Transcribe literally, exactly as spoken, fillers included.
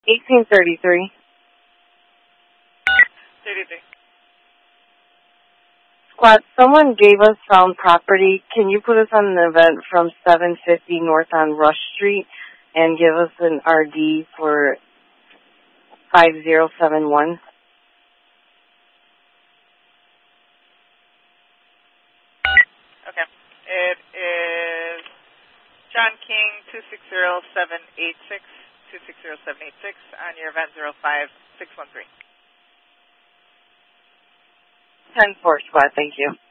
eighteen thirty-three. thirty-three. Squad, someone gave us found property. Can you put us on an event from seven fifty north on Rush Street and give us an R D for five zero seven one? Okay. It is John King, two six zero seven eight six, two six zero seven eight six, on your event zero five six one three. ten four, Squad, thank you.